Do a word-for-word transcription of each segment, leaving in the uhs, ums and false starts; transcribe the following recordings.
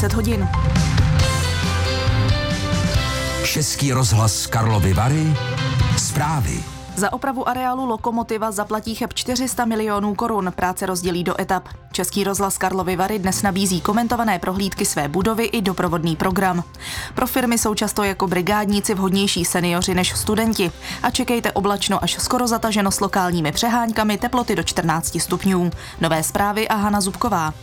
deset hodin. Český rozhlas Karlovy Vary. Zprávy. Za opravu areálu Lokomotiva zaplatí Cheb čtyři sta milionů korun, práce rozdělí do etap. Český rozhlas Karlovy Vary dnes nabízí komentované prohlídky své budovy i doprovodný program. Pro firmy jsou často jako brigádníci vhodnější seniori než studenti. A čekejte oblačno až skoro zataženo s lokálními přeháňkami, teploty do čtrnáct stupňů. Nové zprávy a Hana Zubková.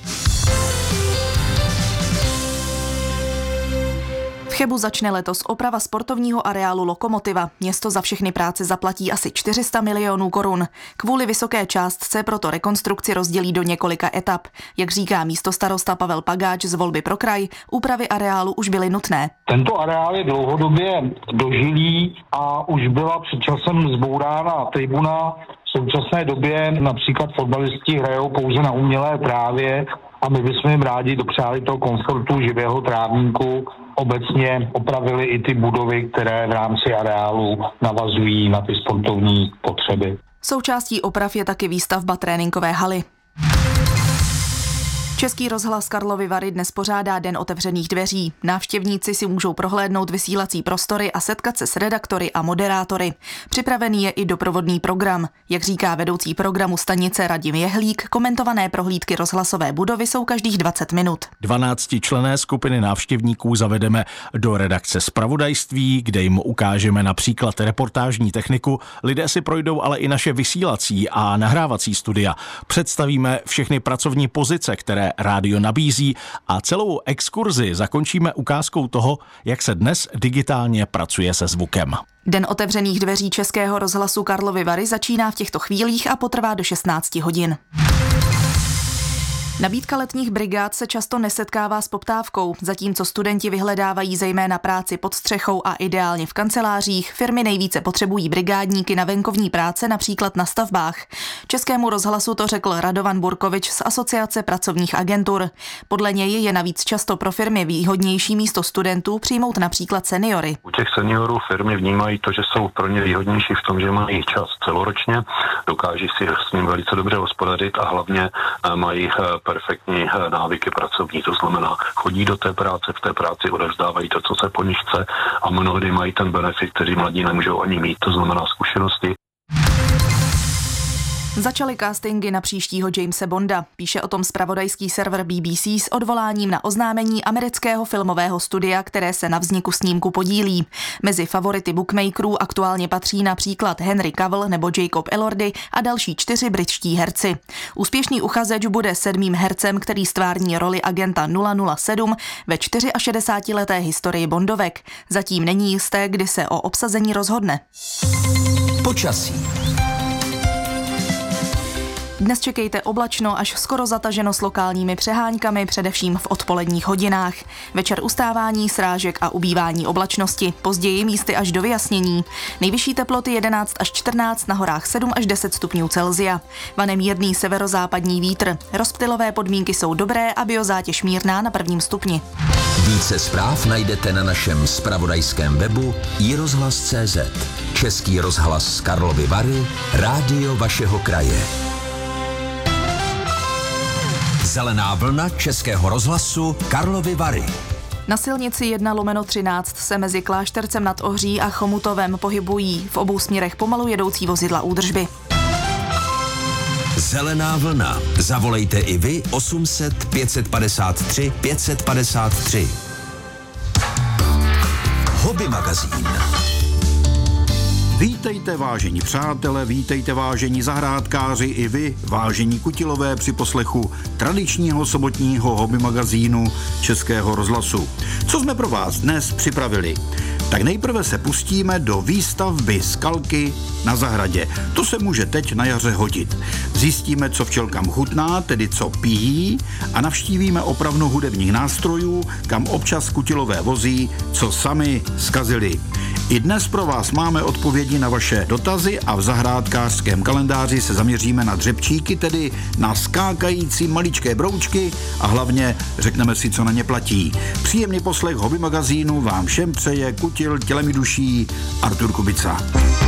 V Chebu začne letos oprava sportovního areálu Lokomotiva. Město za všechny práce zaplatí asi čtyři sta milionů korun. Kvůli vysoké částce proto rekonstrukci rozdělí do několika etap. Jak říká místostarosta Pavel Pagáč z Volby pro kraj, úpravy areálu už byly nutné. Tento areál je dlouhodobě dožilý a už byla před časem zbourána tribuna. V současné době například fotbalisti hrajou pouze na umělé trávě a my bychom jim rádi dopřáli toho komfortu živého trávníku. Obecně opravili i ty budovy, které v rámci areálu navazují na ty sportovní potřeby. Součástí oprav je taky výstavba tréninkové haly. Český rozhlas Karlovy Vary dnes pořádá Den otevřených dveří. Návštěvníci si můžou prohlédnout vysílací prostory a setkat se s redaktory a moderátory. Připravený je i doprovodný program. Jak říká vedoucí programu stanice Radim Jehlík, komentované prohlídky rozhlasové budovy jsou každých dvacet minut. dvanáctičlenné skupiny návštěvníků zavedeme do redakce zpravodajství, kde jim ukážeme například reportážní techniku. Lidé si projdou ale i naše vysílací a nahrávací studia. Představíme všechny pracovní pozice, které rádio nabízí, a celou exkurzi zakončíme ukázkou toho, jak se dnes digitálně pracuje se zvukem. Den otevřených dveří Českého rozhlasu Karlovy Vary začíná v těchto chvílích a potrvá do šestnácti hodin. Nabídka letních brigád se často nesetkává s poptávkou. Zatímco studenti vyhledávají zejména práci pod střechou a ideálně v kancelářích, firmy nejvíce potřebují brigádníky na venkovní práce, například na stavbách. Českému rozhlasu to řekl Radovan Burkovič z Asociace pracovních agentur. Podle něj je navíc často pro firmy výhodnější místo studentů přijmout například seniory. U těch seniorů firmy vnímají to, že jsou pro ně výhodnější v tom, že mají čas celoročně, dokáží si s ním velice dobře hospodařit a hlavně mají perfektní návyky pracovní, to znamená, chodí do té práce, v té práci odevzdávají to, co se po nich chce, a mnohdy mají ten benefit, který mladí nemůžou ani mít, to znamená zkušenosti. Začaly castingy na příštího Jamese Bonda. Píše o tom zpravodajský server B B C s odvoláním na oznámení amerického filmového studia, které se na vzniku snímku podílí. Mezi favority bookmakerů aktuálně patří například Henry Cavill nebo Jacob Elordi a další čtyři britští herci. Úspěšný uchazeč bude sedmým hercem, který stvární roli agenta nula nula sedm ve šedesátičtyřleté historii Bondovek. Zatím není jisté, kdy se o obsazení rozhodne. Počasí. Dnes čekejte oblačno až skoro zataženo s lokálními přeháňkami, především v odpoledních hodinách. Večer ustávání, srážek a ubývání oblačnosti, později místy až do vyjasnění. Nejvyšší teploty jedenáct až čtrnáct, na horách sedm až deset stupňů Celsia. Vane mírný severozápadní vítr. Rozptylové podmínky jsou dobré a biozátěž mírná na prvním stupni. Více zpráv najdete na našem zpravodajském webu i rozhlas tečka cé zet. Český rozhlas Karlovy Vary, rádio vašeho kraje. Zelená vlna Českého rozhlasu Karlovy Vary. Na silnici jedna lomeno třináct se mezi Kláštercem nad Ohří a Chomutovem pohybují v obou směrech pomalu jedoucí vozidla údržby. Zelená vlna. Zavolejte i vy osm set pět set padesát tři pět set padesát tři. Hobby magazín. Vítejte, vážení přátelé, vítejte, vážení zahrádkáři, i vy, vážení kutilové, při poslechu tradičního sobotního hobby magazínu Českého rozhlasu. Co jsme pro vás dnes připravili? Tak nejprve se pustíme do výstavby skalky na zahradě. To se může teď na jaře hodit. Zjistíme, co včelkám chutná, tedy co pijí, a navštívíme opravnu hudebních nástrojů, kam občas kutilové vozí, co sami zkazili. I dnes pro vás máme odpovědi na vaše dotazy a v zahrádkářském kalendáři se zaměříme na dřepčíky, tedy na skákající maličké broučky, a hlavně řekneme si, co na ně platí. Příjemný poslech hobby magazínu vám všem přeje kutil tělem i duší Artur Kubica.